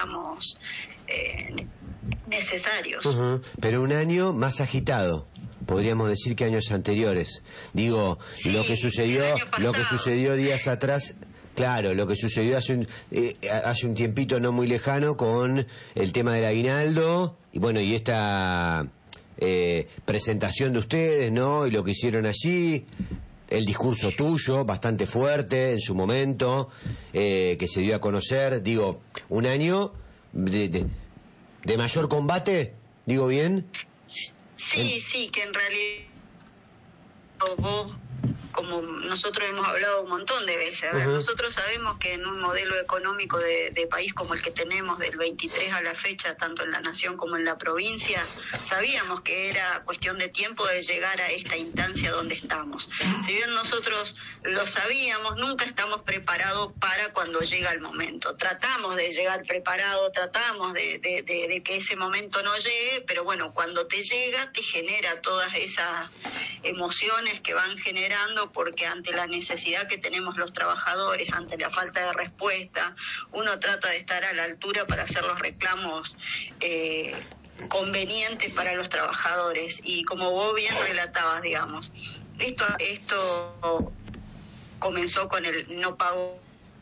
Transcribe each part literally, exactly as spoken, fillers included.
digamos, eh, necesarios. Uh-huh. Pero un año más agitado, podríamos decir, que años anteriores. Digo, sí, lo que sucedió, lo que sucedió días atrás. Claro, lo que sucedió hace un, eh, hace un tiempito no muy lejano con el tema del aguinaldo y bueno, y esta eh, presentación de ustedes, ¿no? Y lo que hicieron allí, el discurso tuyo, bastante fuerte en su momento, eh, que se dio a conocer, digo, un año de, de, de mayor combate, ¿digo bien? Sí, en... sí, que en realidad vos, como nosotros hemos hablado un montón de veces, a ver, uh-huh. nosotros sabemos que en un modelo económico de, de país como el que tenemos del veintitrés a la fecha, tanto en la nación como en la provincia, sabíamos que era cuestión de tiempo de llegar a esta instancia donde estamos. Si bien nosotros lo sabíamos, nunca estamos preparados para cuando llega el momento. Tratamos de llegar preparados, tratamos de, de, de, de que ese momento no llegue, pero bueno, cuando te llega, te genera todas esas emociones que van generando, porque ante la necesidad que tenemos los trabajadores, ante la falta de respuesta, uno trata de estar a la altura para hacer los reclamos eh, convenientes para los trabajadores. Y como vos bien relatabas, digamos, esto, esto comenzó con el no pago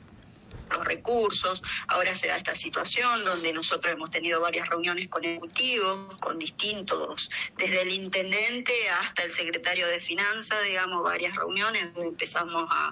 los recursos, ahora se da esta situación donde nosotros hemos tenido varias reuniones con ejecutivos, con distintos, desde el intendente hasta el secretario de Finanzas, digamos, varias reuniones donde empezamos a,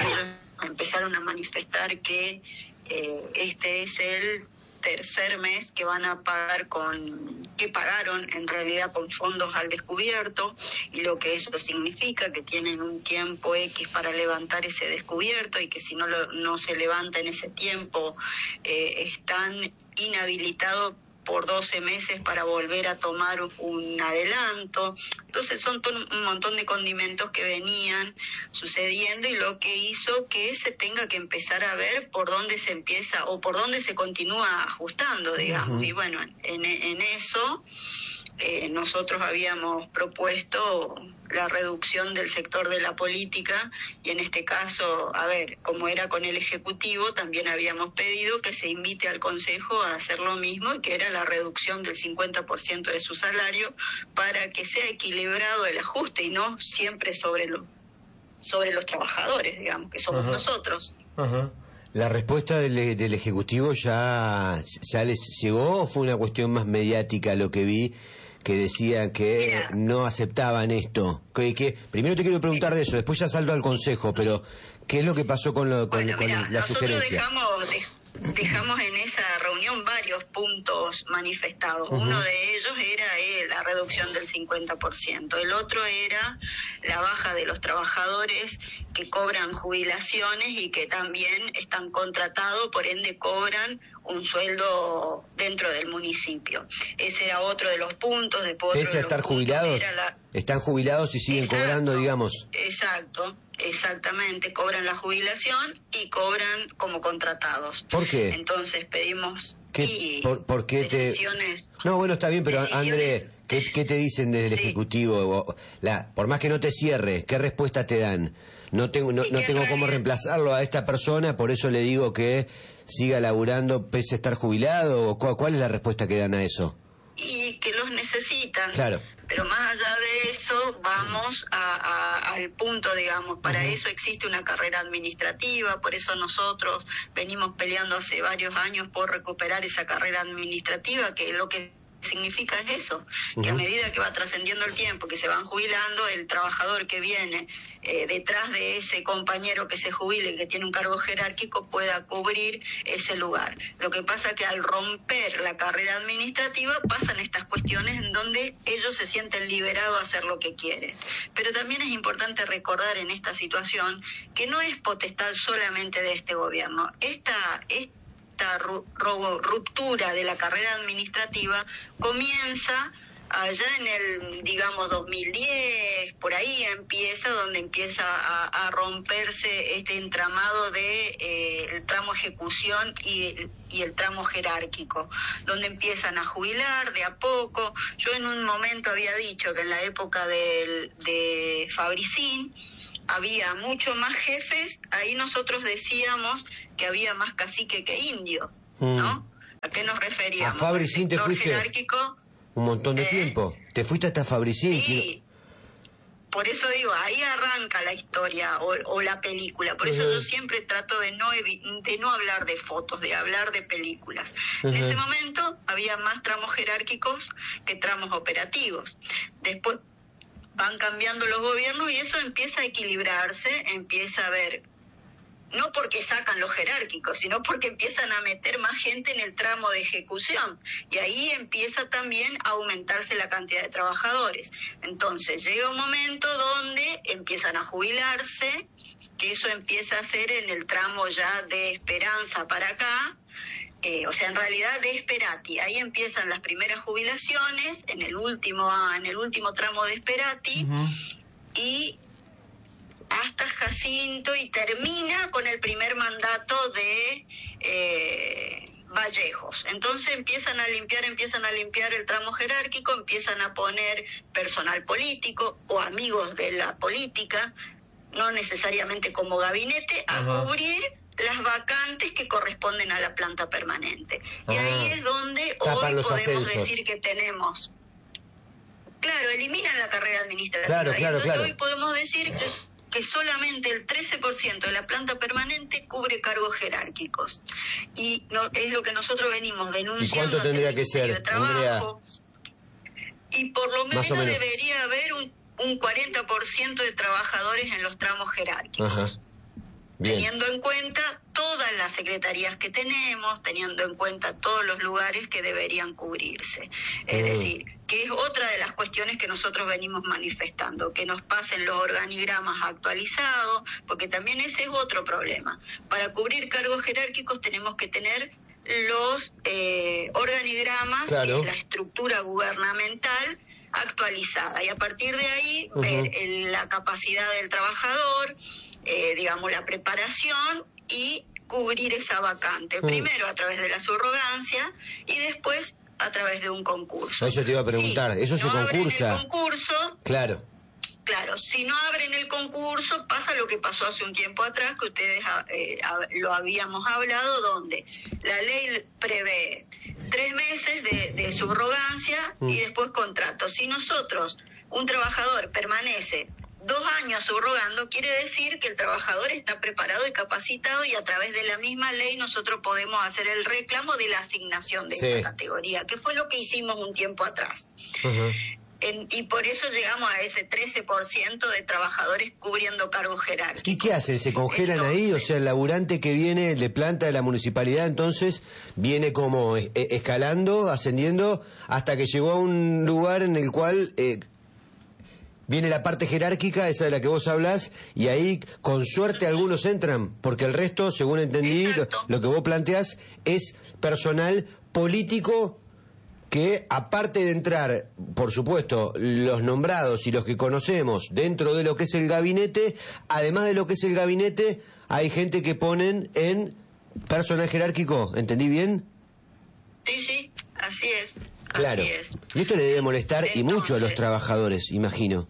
empezaron a manifestar que eh, este es el tercer mes que van a pagar con, que pagaron en realidad con fondos al descubierto, y lo que eso significa que tienen un tiempo X para levantar ese descubierto, y que si no lo, no se levanta en ese tiempo eh, están inhabilitados por doce meses para volver a tomar un adelanto. Entonces son un montón de condimentos que venían sucediendo, y lo que hizo que se tenga que empezar a ver por dónde se empieza o por dónde se continúa ajustando, digamos. Uh-huh. Y bueno, en, en eso eh, nosotros habíamos propuesto la reducción del sector de la política, y en este caso, a ver, como era con el Ejecutivo, también habíamos pedido que se invite al Consejo a hacer lo mismo, y que era la reducción del cincuenta por ciento de su salario, para que sea equilibrado el ajuste y no siempre sobre, lo, sobre los trabajadores, digamos, que somos Ajá. nosotros. Ajá. ¿La respuesta del, del Ejecutivo ya, ya les llegó, o fue una cuestión más mediática lo que vi, que decían que Mira, no aceptaban esto? Que, que primero te quiero preguntar de eso, después ya salto al Consejo, pero ¿qué es lo que pasó con, lo, con, bueno, con mira, la sugerencia? Nosotros dejamos, de, dejamos en esa reunión varios puntos manifestados. Uh-huh. Uno de ellos era eh, la reducción del cincuenta por ciento. El otro era la baja de los trabajadores que cobran jubilaciones y que también están contratados, por ende cobran un sueldo dentro del municipio. Ese era otro de los puntos. Después ¿Pese a estar jubilados? La... ¿Están jubilados y siguen exacto, cobrando, digamos? Exacto, exactamente. Cobran la jubilación y cobran como contratados. ¿Por qué? Entonces pedimos... ¿Qué, por, ¿Por qué decisiones, te...? No, bueno, está bien, pero André, ¿qué, ¿qué te dicen desde el sí. Ejecutivo? La, por más que no te cierre, ¿qué respuesta te dan? No tengo, no, no tengo cómo reemplazarlo a esta persona, por eso le digo que siga laburando pese a estar jubilado. ¿Cuál, cuál es la respuesta que dan a eso? Y que los necesitan. Claro. Pero más allá de eso, vamos a, a, al punto, digamos, para uh-huh. eso existe una carrera administrativa, por eso nosotros venimos peleando hace varios años por recuperar esa carrera administrativa, que lo que significa es eso, uh-huh. que a medida que va trascendiendo el tiempo, que se van jubilando, el trabajador que viene eh, detrás de ese compañero que se jubile, que tiene un cargo jerárquico, pueda cubrir ese lugar. Lo que pasa que al romper la carrera administrativa pasan estas cuestiones en donde ellos se sienten liberados a hacer lo que quieren. Pero también es importante recordar en esta situación que no es potestad solamente de este gobierno. Esta, esta Esta ruptura de la carrera administrativa comienza allá en el, digamos, dos mil diez, por ahí empieza, donde empieza a, a romperse este entramado de eh, el tramo ejecución y, y el tramo jerárquico, donde empiezan a jubilar de a poco. Yo en un momento había dicho que en la época del, de Fabricín había mucho más jefes, ahí nosotros decíamos que había más cacique que indio, ¿no? Mm. Aquel qué nos referíamos? ¿A Fabricín te fuiste? Jerárquico, un montón de eh, tiempo. ¿Te fuiste hasta Fabricín? Sí. Por eso digo, ahí arranca la historia o, o la película. Por eso uh-huh. yo siempre trato de no de no hablar de fotos, de hablar de películas. Uh-huh. En ese momento había más tramos jerárquicos que tramos operativos. Después van cambiando los gobiernos y eso empieza a equilibrarse, empieza a haber, no porque sacan los jerárquicos, sino porque empiezan a meter más gente en el tramo de ejecución. Y ahí empieza también a aumentarse la cantidad de trabajadores. Entonces llega un momento donde empiezan a jubilarse, que eso empieza a ser en el tramo ya de Esperanza para acá, eh, o sea, en realidad de Esperati. Ahí empiezan las primeras jubilaciones, en el último, en el último tramo de Esperati, uh-huh. y hasta Jacinto, y termina con el primer mandato de eh, Vallejos. Entonces empiezan a limpiar, empiezan a limpiar el tramo jerárquico, empiezan a poner personal político o amigos de la política, no necesariamente como gabinete, a uh-huh. cubrir las vacantes que corresponden a la planta permanente. Uh-huh. Y ahí es donde Tapan hoy podemos ascensos. decir que tenemos... Claro, eliminan la carrera administrativa. Claro, claro, Entonces claro. hoy podemos decir que... que solamente el trece por ciento de la planta permanente cubre cargos jerárquicos. Y no, es lo que nosotros venimos denunciando. ¿Y cuánto tendría que ser, de trabajo, y por lo menos, menos debería haber un, un cuarenta por ciento de trabajadores en los tramos jerárquicos. Ajá. Bien. Teniendo en cuenta todas las secretarías que tenemos, teniendo en cuenta todos los lugares que deberían cubrirse. Es mm. decir, que es otra de las cuestiones que nosotros venimos manifestando, que nos pasen los organigramas actualizados, porque también ese es otro problema. Para cubrir cargos jerárquicos tenemos que tener los eh, organigramas, claro. que es la estructura gubernamental actualizada, y a partir de ahí uh-huh. ver el, la capacidad del trabajador, eh, digamos la preparación, y cubrir esa vacante, uh-huh. primero a través de la subrogancia y después a través de un concurso. Eso te iba a preguntar, sí, ¿eso se no concursa? Abren el concurso, claro. Claro, si no abren el concurso, pasa lo que pasó hace un tiempo atrás, que ustedes eh, lo habíamos hablado, donde la ley prevé tres meses de, de subrogancia mm. y después contrato. Si nosotros, un trabajador permanece dos años subrogando, quiere decir que el trabajador está preparado y capacitado, y a través de la misma ley nosotros podemos hacer el reclamo de la asignación de sí. esta categoría, que fue lo que hicimos un tiempo atrás. Uh-huh. En, y por eso llegamos a ese trece por ciento de trabajadores cubriendo cargos jerárquicos. ¿Y qué hacen? ¿Se congelan entonces, ahí? O sea, el laburante que viene de planta de la municipalidad, entonces, viene como eh, escalando, ascendiendo, hasta que llegó a un lugar en el cual eh, viene la parte jerárquica, esa de la que vos hablás, y ahí, con suerte, algunos entran, porque el resto, según entendí, lo, lo que vos planteás, es personal político que, aparte de entrar, por supuesto, los nombrados y los que conocemos dentro de lo que es el gabinete, además de lo que es el gabinete, hay gente que ponen en personal jerárquico, ¿entendí bien? Sí, sí, así es. Claro, así es. Y esto le debe molestar Entonces, y mucho a los trabajadores, imagino.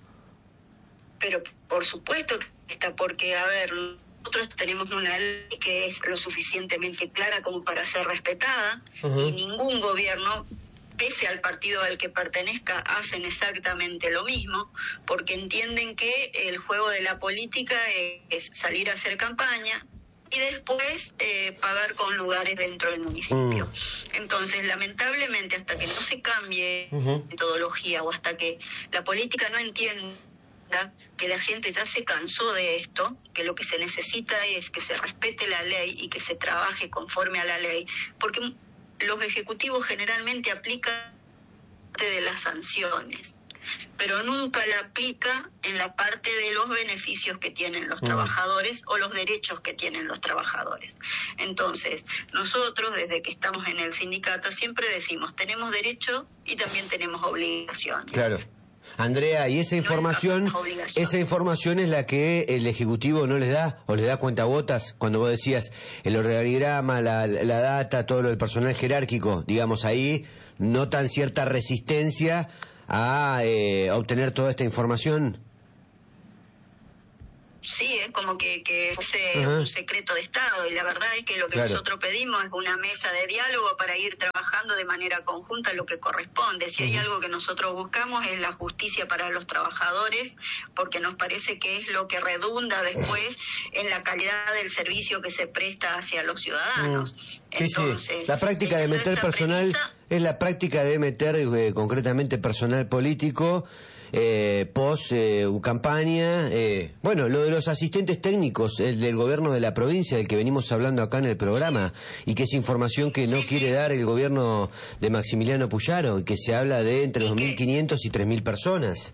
Pero por supuesto que está, porque, a ver, nosotros tenemos una ley que es lo suficientemente clara como para ser respetada, uh-huh. y ningún gobierno, pese al partido al que pertenezca, hacen exactamente lo mismo, porque entienden que el juego de la política es salir a hacer campaña y después eh, pagar con lugares dentro del municipio. Mm. Entonces, lamentablemente, hasta que no se cambie uh-huh. metodología, o hasta que la política no entienda que la gente ya se cansó de esto, que lo que se necesita es que se respete la ley y que se trabaje conforme a la ley, porque los ejecutivos generalmente aplican de las sanciones, pero nunca la aplica en la parte de los beneficios que tienen los mm. trabajadores o los derechos que tienen los trabajadores. Entonces, nosotros desde que estamos en el sindicato siempre decimos, tenemos derecho y también tenemos obligación. Claro. Andrea, ¿y esa información, no esa información es la que el Ejecutivo no les da, o les da cuentagotas, cuando vos decías el organigrama, la, la data, todo lo del personal jerárquico, digamos, ahí notan cierta resistencia a eh, obtener toda esta información? sí, es como que, que fuese Ajá. un secreto de Estado, y la verdad es que lo que Claro. nosotros pedimos es una mesa de diálogo para ir trabajando de manera conjunta lo que corresponde. Si hay Ujú. algo que nosotros buscamos es la justicia para los trabajadores, porque nos parece que es lo que redunda después en la calidad del servicio que se presta hacia los ciudadanos. Mm. Sí, Entonces, sí. La práctica de teniendo meter esa personal premisa, es la práctica de meter eh, concretamente personal político eh, post eh, campaña. Eh, bueno, lo de los asistentes técnicos, el del gobierno de la provincia, del que venimos hablando acá en el programa, y que es información que no Sí, quiere sí. dar el gobierno de Maximiliano Puyaro, y que se habla de entre Y dos mil que- quinientos y tres mil personas.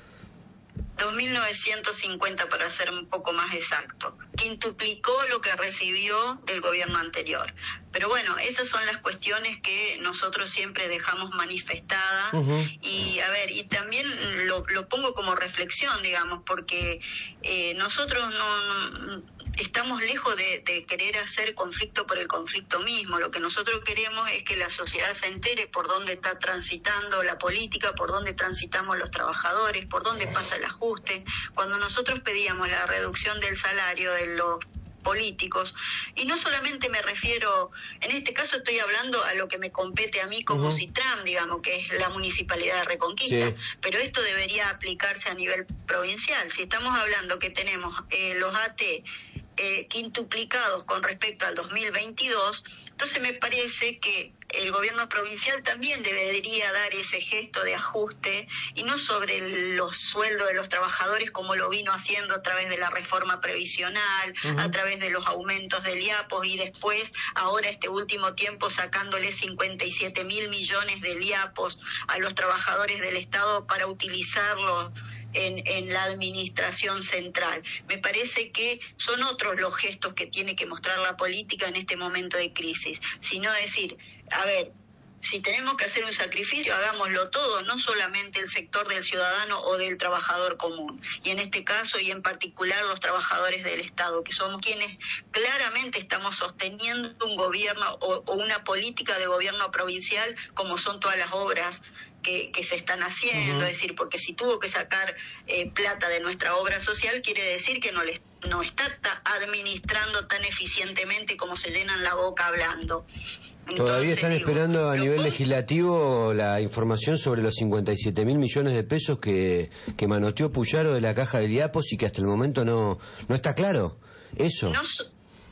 dos mil novecientos cincuenta para ser un poco más exacto, quintuplicó lo que recibió del gobierno anterior. Pero bueno, esas son las cuestiones que nosotros siempre dejamos manifestadas. Ujú. Y a ver, y también lo, lo pongo como reflexión, digamos, porque eh, nosotros no, no estamos lejos de, de querer hacer conflicto por el conflicto mismo. Lo que nosotros queremos es que la sociedad se entere por dónde está transitando la política, por dónde transitamos los trabajadores, por dónde pasa el ajuste. Cuando nosotros pedíamos la reducción del salario de los políticos, y no solamente me refiero, en este caso estoy hablando a lo que me compete a mí como Ujú. CITRAM, digamos, que es la Municipalidad de Reconquista, Sí. pero esto debería aplicarse a nivel provincial. Si estamos hablando que tenemos eh, los A T eh, quintuplicados con respecto al dos mil veintidós, entonces me parece que el gobierno provincial también debería dar ese gesto de ajuste, y no sobre los sueldos de los trabajadores como lo vino haciendo a través de la reforma previsional, Ujú. a través de los aumentos del IAPOS, y después, ahora este último tiempo, sacándole cincuenta y siete mil millones del IAPOS a los trabajadores del Estado para utilizarlo En, en la administración central. Me parece que son otros los gestos que tiene que mostrar la política en este momento de crisis, sino decir, a ver, si tenemos que hacer un sacrificio, hagámoslo todo, no solamente el sector del ciudadano o del trabajador común, y en este caso y en particular los trabajadores del Estado, que somos quienes claramente estamos sosteniendo un gobierno o, o una política de gobierno provincial, como son todas las obras Que, que se están haciendo. Uh-huh. Es decir, porque si tuvo que sacar eh, plata de nuestra obra social, quiere decir que no le no está ta- administrando tan eficientemente como se llenan la boca hablando. Entonces, Todavía están digo, esperando a lo nivel pon- legislativo la información sobre los cincuenta y siete mil millones de pesos que, que manoteó Puyaro de la caja del IAPOS, y que hasta el momento no, no está claro. Eso. No, so-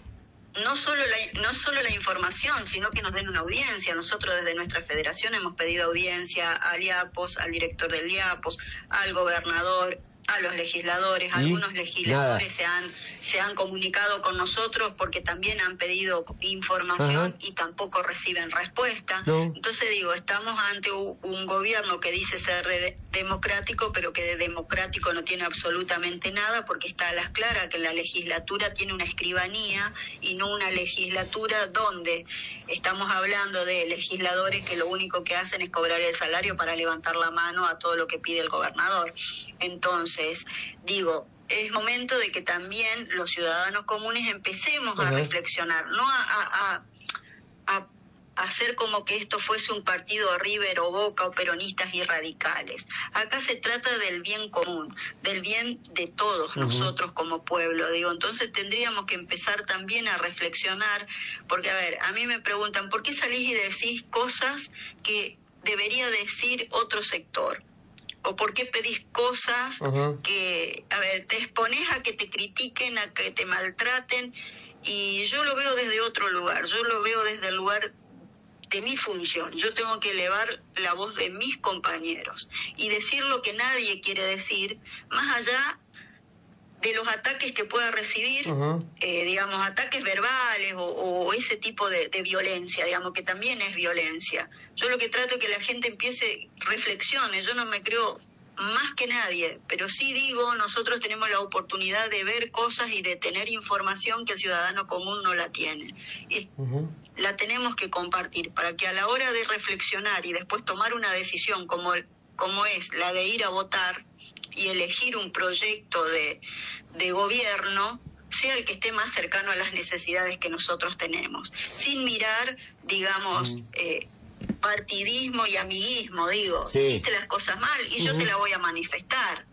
no solo la, no solo la información, sino que nos den una audiencia. Nosotros desde nuestra federación hemos pedido audiencia al IAPOS, al director del IAPOS, al gobernador, a los legisladores. ¿Y? Algunos legisladores Nada. se han se han comunicado con nosotros porque también han pedido información. Ajá. Y tampoco reciben respuesta. No. Entonces digo, estamos ante un, un gobierno que dice ser de, democrático, pero que de democrático no tiene absolutamente nada, porque está a las claras que la legislatura tiene una escribanía y no una legislatura donde estamos hablando de legisladores que lo único que hacen es cobrar el salario para levantar la mano a todo lo que pide el gobernador. Entonces, digo, es momento de que también los ciudadanos comunes empecemos a Ajá. reflexionar, no a, a, a, a hacer como que esto fuese un partido River o Boca o peronistas y radicales. Acá se trata del bien común, del bien de todos Uh-huh. nosotros como pueblo, digo. Entonces tendríamos que empezar también a reflexionar, porque a ver, a mí me preguntan, ¿por qué salís y decís cosas que debería decir otro sector? ¿O por qué pedís cosas Ajá. que, a ver, te expones a que te critiquen, a que te maltraten? Y yo lo veo desde otro lugar, yo lo veo desde el lugar de mi función. Yo tengo que elevar la voz de mis compañeros y decir lo que nadie quiere decir, más allá de los ataques que pueda recibir, Ajá. eh, digamos, ataques verbales o, o ese tipo de, de violencia, digamos, que también es violencia. Yo lo que trato es que la gente empiece, reflexione. Yo no me creo más que nadie, pero sí digo, nosotros tenemos la oportunidad de ver cosas y de tener información que el ciudadano común no la tiene. Y Uh-huh. la tenemos que compartir para que a la hora de reflexionar y después tomar una decisión como, como es la de ir a votar y elegir un proyecto de, de gobierno, sea el que esté más cercano a las necesidades que nosotros tenemos, sin mirar, digamos, Mm. eh, partidismo y amiguismo, digo, Sí. hiciste las cosas mal y yo Ujú. te la voy a manifestar.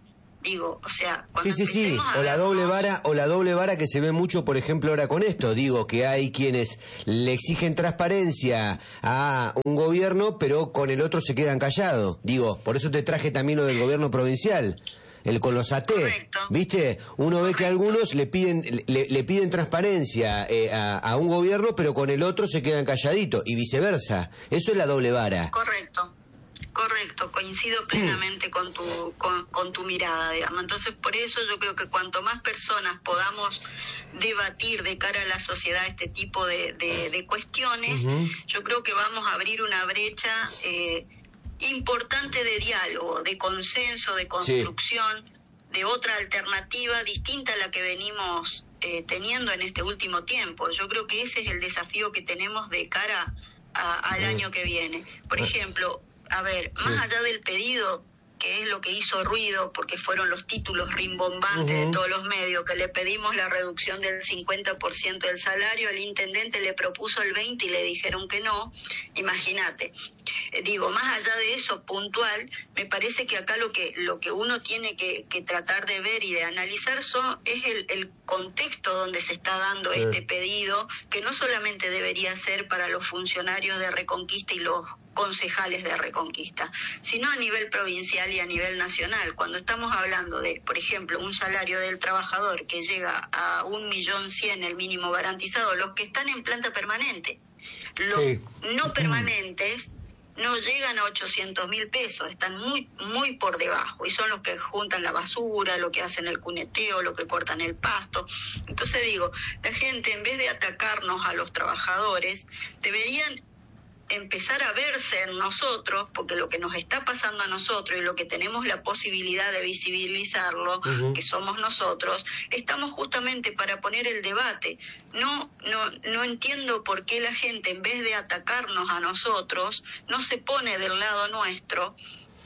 Digo, o sea, cuando sí, sí, sí, o la doble vara, o la doble vara que se ve mucho, por ejemplo, ahora con esto. Digo que hay quienes le exigen transparencia a un gobierno, pero con el otro se quedan callados. Digo, por eso te traje también lo del gobierno provincial, el con los A T, Correcto. ¿viste? Uno ve Correcto. que algunos le piden le, le piden transparencia eh, a, a un gobierno, pero con el otro se quedan calladitos, y viceversa. Eso es la doble vara. Correcto. Correcto, coincido plenamente con tu con, con tu mirada, digamos. Entonces, por eso yo creo que cuanto más personas podamos debatir de cara a la sociedad este tipo de, de, de cuestiones, uh-huh. yo creo que vamos a abrir una brecha eh, importante de diálogo, de consenso, de construcción, sí. de otra alternativa distinta a la que venimos eh, teniendo en este último tiempo. Yo creo que ese es el desafío que tenemos de cara a, al uh-huh. año que viene. Por uh-huh. ejemplo, a ver, sí. más allá del pedido, que es lo que hizo ruido, porque fueron los títulos rimbombantes uh-huh. de todos los medios, que le pedimos la reducción del cincuenta por ciento del salario, el intendente le propuso el veinte por ciento y le dijeron que no. Imagínate. Eh, digo, más allá de eso, puntual, me parece que acá lo que lo que uno tiene que, que tratar de ver y de analizar son, es el, el contexto donde se está dando uh-huh. este pedido, que no solamente debería ser para los funcionarios de Reconquista y los concejales de Reconquista, sino a nivel provincial y a nivel nacional. Cuando estamos hablando de, por ejemplo, un salario del trabajador que llega a un millón cien, el mínimo garantizado, los que están en planta permanente, los sí. no permanentes no llegan a ochocientos mil pesos, están muy muy por debajo, y son los que juntan la basura, lo que hacen el cuneteo, lo que cortan el pasto. Entonces digo, la gente, en vez de atacarnos a los trabajadores, deberían empezar a verse en nosotros, porque lo que nos está pasando a nosotros y lo que tenemos la posibilidad de visibilizarlo, uh-huh. que somos nosotros, estamos justamente para poner el debate. No, no, no entiendo por qué la gente, en vez de atacarnos a nosotros, no se pone del lado nuestro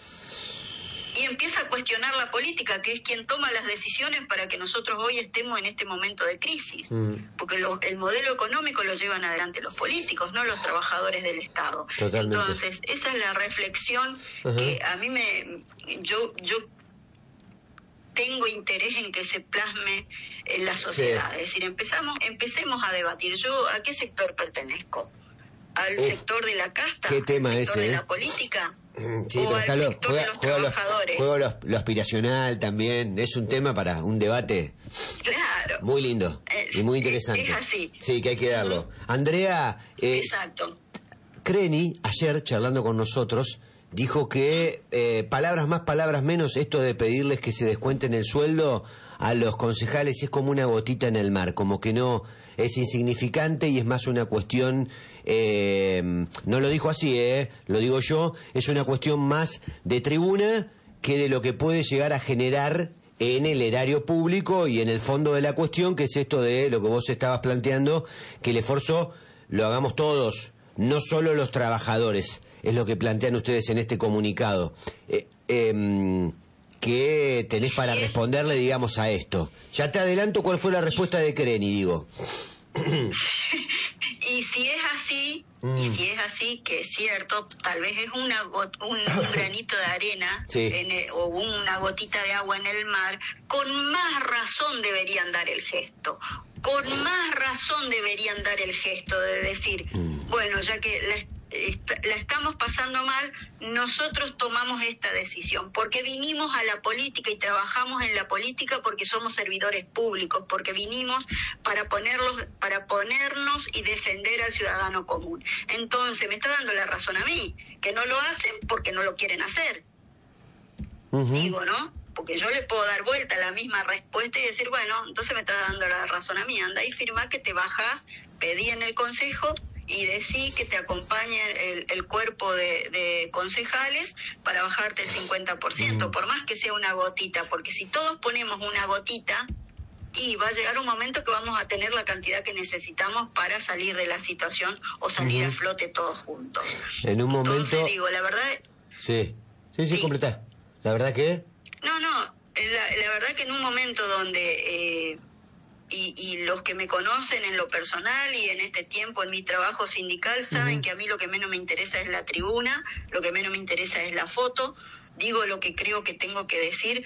y empieza a cuestionar la política, que es quien toma las decisiones para que nosotros hoy estemos en este momento de crisis. Mm. Porque lo, el modelo económico lo llevan adelante los políticos, no los trabajadores del Estado. Totalmente. Entonces, esa es la reflexión uh-huh. que a mí me... Yo, yo tengo interés en que se plasme en la sociedad. Sí. Es decir, empezamos, empecemos a debatir. ¿Yo a qué sector pertenezco? ¿Al Uf, sector de la casta? ¿Qué tema ¿Al sector ese, de eh? la política? Sí, pero está lo, juega, juega, lo, juega lo, lo aspiracional también. Es un tema para un debate claro. muy lindo es, y muy interesante. Es así. Sí, que hay que darlo. Uh-huh. Andrea, eh, exacto. Creni, ayer charlando con nosotros, dijo que eh, palabras más, palabras menos, esto de pedirles que se descuenten el sueldo a los concejales es como una gotita en el mar, como que no es insignificante y es más una cuestión, eh, no lo dijo así, eh, lo digo yo, es una cuestión más de tribuna que de lo que puede llegar a generar en el erario público y en el fondo de la cuestión, que es esto de lo que vos estabas planteando, que el esfuerzo lo hagamos todos, no solo los trabajadores, es lo que plantean ustedes en este comunicado. Eh, eh, ¿Qué tenés para responderle, digamos, a esto? Ya te adelanto cuál fue la respuesta de Creni, digo. Y si es así, mm. y si es así, que es cierto, tal vez es una got, un, un granito de arena sí. en el, o una gotita de agua en el mar, con más razón deberían dar el gesto. Con más razón deberían dar el gesto de decir, mm. bueno, ya que la la estamos pasando mal, nosotros tomamos esta decisión, porque vinimos a la política y trabajamos en la política porque somos servidores públicos, porque vinimos para ponerlos, para ponernos y defender al ciudadano común. Entonces me está dando la razón a mí, que no lo hacen porque no lo quieren hacer. Uh-huh. Digo, ¿no? Porque yo le puedo dar vuelta a la misma respuesta y decir, bueno, entonces me está dando la razón a mí, anda y firma que te bajas, pedí en el consejo y decí que te acompañe el, el cuerpo de, de concejales para bajarte el cincuenta por ciento, mm. por más que sea una gotita, porque si todos ponemos una gotita, y va a llegar un momento que vamos a tener la cantidad que necesitamos para salir de la situación o salir mm. a flote todos juntos. En un momento... Entonces digo, la verdad... Sí, sí, sí, sí. Completa. ¿La verdad qué? No, no, la, la verdad que en un momento donde... Eh, Y, y los que me conocen en lo personal y en este tiempo en mi trabajo sindical saben uh-huh. que a mí lo que menos me interesa es la tribuna, lo que menos me interesa es la foto, digo lo que creo que tengo que decir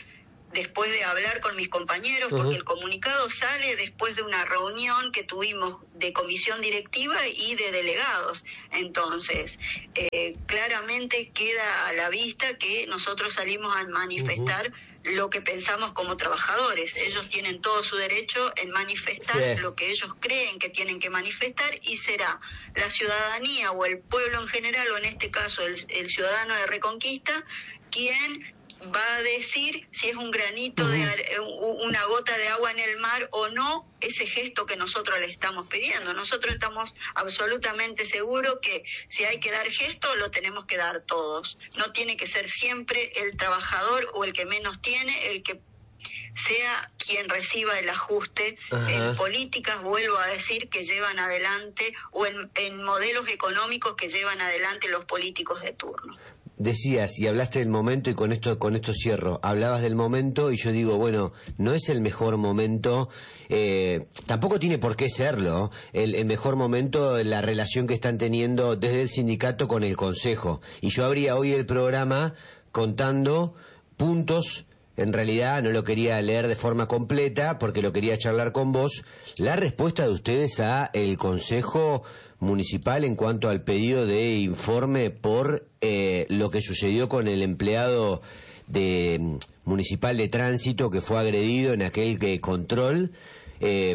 después de hablar con mis compañeros, porque uh-huh. el comunicado sale después de una reunión que tuvimos de comisión directiva y de delegados. Entonces, eh, claramente queda a la vista que nosotros salimos a manifestar uh-huh. lo que pensamos como trabajadores. Ellos tienen todo su derecho en manifestar sí. lo que ellos creen que tienen que manifestar, y será la ciudadanía o el pueblo en general, o en este caso el, el ciudadano de Reconquista, quien va a decir si es un granito, uh-huh. de una gota de agua en el mar o no, ese gesto que nosotros le estamos pidiendo. Nosotros estamos absolutamente seguros que si hay que dar gesto, lo tenemos que dar todos. No tiene que ser siempre el trabajador o el que menos tiene el que sea quien reciba el ajuste uh-huh. en políticas, vuelvo a decir, que llevan adelante, o en, en modelos económicos que llevan adelante los políticos de turno. Decías, y hablaste del momento, y con esto con esto cierro, hablabas del momento, y yo digo, bueno, no es el mejor momento, eh, tampoco tiene por qué serlo, el, el mejor momento, la relación que están teniendo desde el sindicato con el Consejo. Y yo abría hoy el programa contando puntos, en realidad no lo quería leer de forma completa, porque lo quería charlar con vos, la respuesta de ustedes a el Consejo Municipal en cuanto al pedido de informe por eh, lo que sucedió con el empleado de um, municipal de tránsito que fue agredido en aquel que control, eh,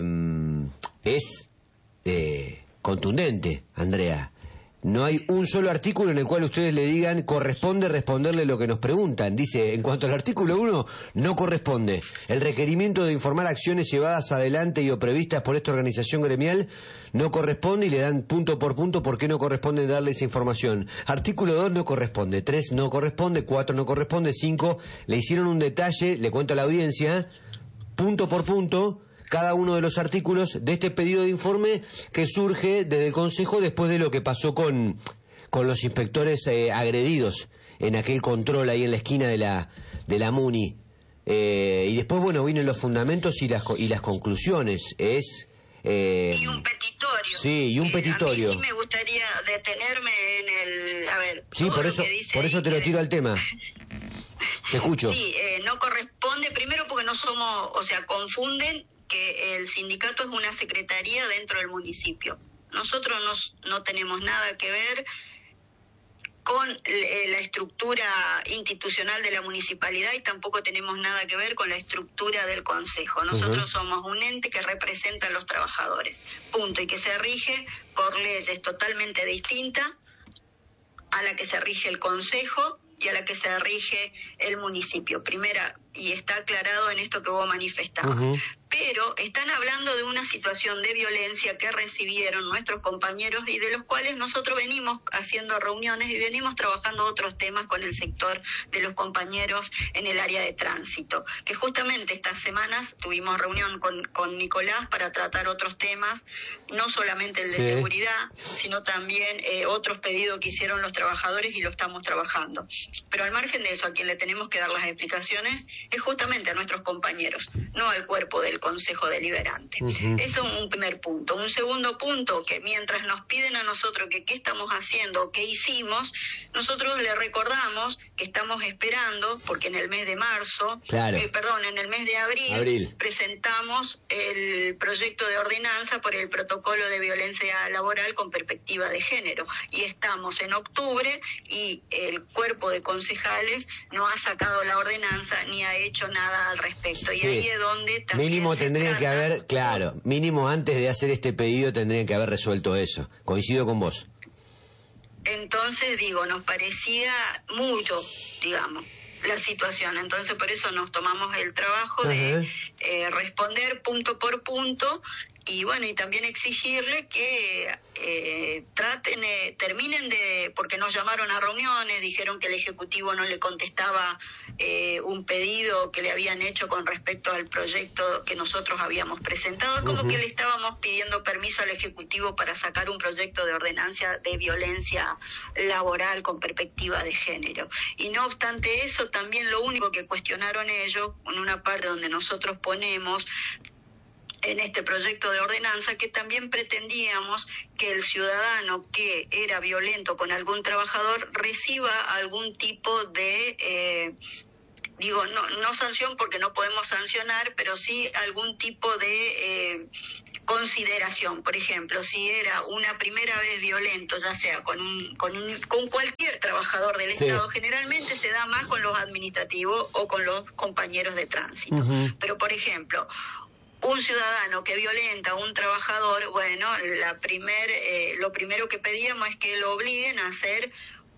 es eh, contundente, Andrea. No hay un solo artículo en el cual ustedes le digan corresponde responderle lo que nos preguntan. Dice, en cuanto al artículo uno, no corresponde. El requerimiento de informar acciones llevadas adelante y o previstas por esta organización gremial no corresponde, y le dan punto por punto por qué no corresponde darle esa información. Artículo dos no corresponde, tres no corresponde, cuatro no corresponde, cinco le hicieron un detalle, le cuento a la audiencia, punto por punto, cada uno de los artículos de este pedido de informe que surge desde el Consejo después de lo que pasó con, con los inspectores eh, agredidos en aquel control ahí en la esquina de la, de la Muni. Eh, y después, bueno, vienen los fundamentos y las, y las conclusiones. Es... Eh, y un petitorio. Sí, y un petitorio. A mí sí me gustaría detenerme en el... A ver, sí, por eso, por eso te lo tiro al tema. Te escucho. Sí, eh, no corresponde, primero porque no somos, o sea, confunden que el sindicato es una secretaría dentro del municipio. Nosotros no, no tenemos nada que ver con la estructura institucional de la municipalidad, y tampoco tenemos nada que ver con la estructura del Consejo. Nosotros uh-huh. somos un ente que representa a los trabajadores, punto, y que se rige por leyes totalmente distintas a la que se rige el Consejo y a la que se rige el municipio. Primera, y está aclarado en esto que vos manifestabas. Uh-huh. Pero están hablando de una situación de violencia que recibieron nuestros compañeros, y de los cuales nosotros venimos haciendo reuniones y venimos trabajando otros temas con el sector de los compañeros en el área de tránsito. Que justamente estas semanas tuvimos reunión con, con Nicolás para tratar otros temas, no solamente el de sí. seguridad, sino también eh, otros pedidos que hicieron los trabajadores, y lo estamos trabajando. Pero al margen de eso, a quien le tenemos que dar las explicaciones es justamente a nuestros compañeros, no al cuerpo del Consejo Deliberante. Uh-huh. Eso es un primer punto. Un segundo punto, que mientras nos piden a nosotros que qué estamos haciendo, qué hicimos, nosotros le recordamos que estamos esperando, porque en el mes de marzo, claro. eh, perdón, en el mes de abril, abril, presentamos el proyecto de ordenanza por el protocolo de violencia laboral con perspectiva de género, y estamos en octubre y el cuerpo de concejales no ha sacado la ordenanza ni ha hecho nada al respecto, y sí. ahí es donde también mínimo tendrían que haber, claro, mínimo antes de hacer este pedido tendrían que haber resuelto eso. Coincido con vos. Entonces, digo, nos parecía mucho, digamos, la situación. Entonces, por eso nos tomamos el trabajo uh-huh. de eh, responder punto por punto, y bueno, y también exigirle que eh, traten, eh, terminen de, porque nos llamaron a reuniones, dijeron que el Ejecutivo no le contestaba eh, un pedido que le habían hecho con respecto al proyecto que nosotros habíamos presentado, como uh-huh. que le estábamos pidiendo permiso al Ejecutivo para sacar un proyecto de ordenanza de violencia laboral con perspectiva de género. Y no obstante eso, también lo único que cuestionaron ellos, en una parte donde nosotros ponemos en este proyecto de ordenanza, que también pretendíamos que el ciudadano que era violento con algún trabajador reciba algún tipo de eh, digo, no, no sanción porque no podemos sancionar, pero sí algún tipo de eh, consideración. Por ejemplo, si era una primera vez violento, ya sea con un, con un, con cualquier trabajador del sí. Estado, generalmente se da más con los administrativos o con los compañeros de tránsito. Uh-huh. Pero, por ejemplo, un ciudadano que violenta a un trabajador, bueno, la primer, eh, lo primero que pedíamos es que lo obliguen a hacer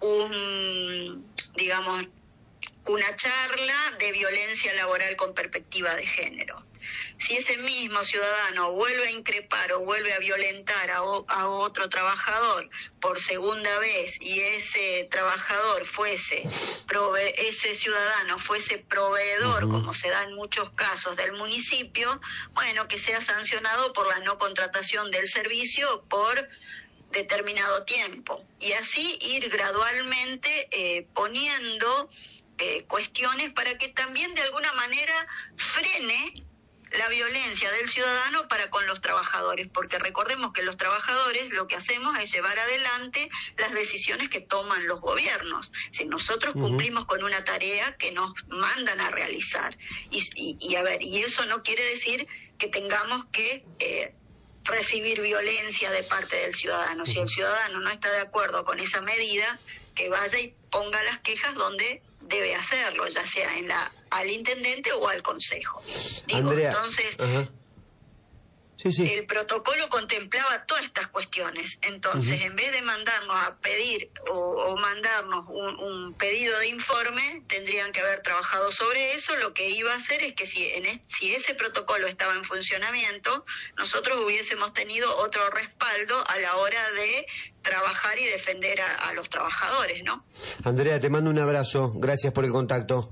un, digamos, una charla de violencia laboral con perspectiva de género. Si ese mismo ciudadano vuelve a increpar o vuelve a violentar a, o, a otro trabajador por segunda vez y ese trabajador fuese, prove, ese ciudadano fuese proveedor, uh-huh. como se da en muchos casos del municipio, bueno, que sea sancionado por la no contratación del servicio por determinado tiempo. Y así ir gradualmente eh, poniendo eh, cuestiones para que también de alguna manera frene la violencia del ciudadano para con los trabajadores, porque recordemos que los trabajadores lo que hacemos es llevar adelante las decisiones que toman los gobiernos. Si nosotros uh-huh. cumplimos con una tarea que nos mandan a realizar, y, y, y a ver, y eso no quiere decir que tengamos que eh, recibir violencia de parte del ciudadano. Si el ciudadano no está de acuerdo con esa medida, que vaya y ponga las quejas donde debe hacerlo, ya sea en la al intendente o al consejo. Digo, Andrea, entonces, uh-huh. sí, sí. el protocolo contemplaba todas estas cuestiones. Entonces, uh-huh. en vez de mandarnos a pedir o, o mandarnos un, un pedido de informe, tendrían que haber trabajado sobre eso. Lo que iba a hacer es que si, en es, si ese protocolo estaba en funcionamiento, nosotros hubiésemos tenido otro respaldo a la hora de trabajar y defender a, a los trabajadores, ¿no? Andrea, te mando un abrazo. Gracias por el contacto.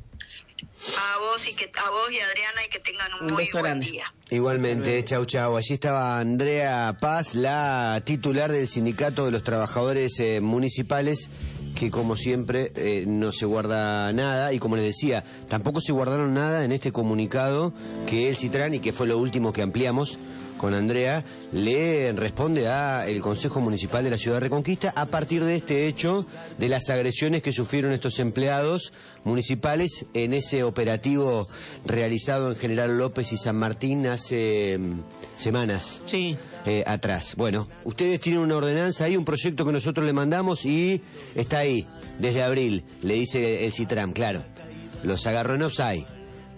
A vos y que a vos y Adriana, y que tengan un, un muy buen grande. Día. Igualmente, chau chau. Allí estaba Andrea Paz, la titular del Sindicato de los Trabajadores eh, Municipales, que como siempre eh, no se guarda nada, y como les decía, tampoco se guardaron nada en este comunicado que el Citran, y que fue lo último que ampliamos con Andrea, le responde a el Consejo Municipal de la Ciudad de Reconquista a partir de este hecho de las agresiones que sufrieron estos empleados municipales en ese operativo realizado en General López y San Martín hace um, semanas sí. eh, atrás. Bueno, ustedes tienen una ordenanza ahí, un proyecto que nosotros le mandamos y está ahí desde abril, le dice el Citram, claro, los agarrones hay.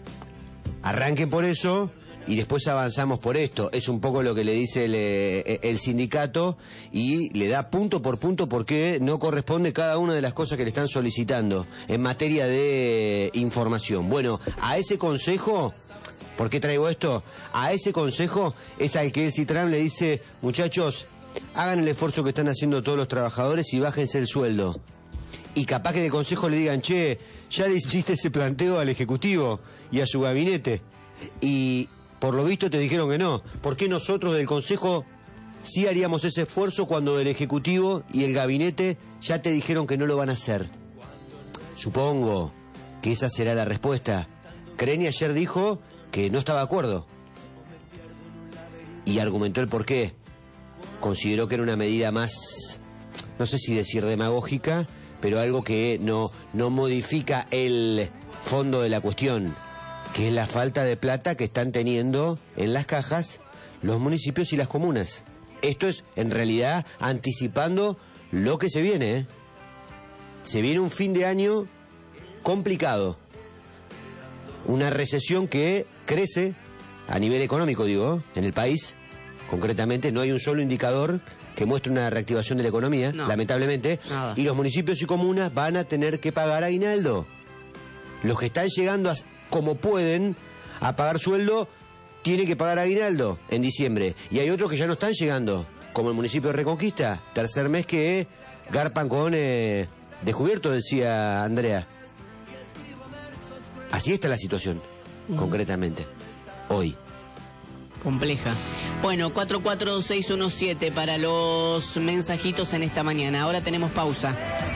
Arranquen por eso y después avanzamos por esto. Es un poco lo que le dice el, el sindicato, y le da punto por punto por qué no corresponde cada una de las cosas que le están solicitando en materia de información. Bueno, a ese consejo, ¿por qué traigo esto? A ese consejo es al que el Citram le dice, muchachos, hagan el esfuerzo que están haciendo todos los trabajadores y bájense el sueldo. Y capaz que de consejo le digan, che, ya le hiciste ese planteo al Ejecutivo y a su gabinete, y por lo visto te dijeron que no. ¿Por qué nosotros del Consejo sí haríamos ese esfuerzo cuando el Ejecutivo y el Gabinete ya te dijeron que no lo van a hacer? Supongo que esa será la respuesta. Creni ayer dijo que no estaba de acuerdo y argumentó el por qué. Consideró que era una medida más, no sé si decir demagógica, pero algo que no, no modifica el fondo de la cuestión, que es la falta de plata que están teniendo en las cajas los municipios y las comunas. Esto es, en realidad, anticipando lo que se viene, ¿eh? Se viene un fin de año complicado. Una recesión que crece a nivel económico, digo, en el país. Concretamente, no hay un solo indicador que muestre una reactivación de la economía, no, lamentablemente. Nada. Y los municipios y comunas van a tener que pagar aguinaldo. Los que están llegando a... como pueden a pagar sueldo, tienen que pagar aguinaldo en diciembre. Y hay otros que ya no están llegando, como el municipio de Reconquista, tercer mes que garpan con eh, descubierto, decía Andrea. Así está la situación, mm. concretamente, hoy. Compleja. Bueno, cuatro cuatro seis uno siete para los mensajitos en esta mañana. Ahora tenemos pausa.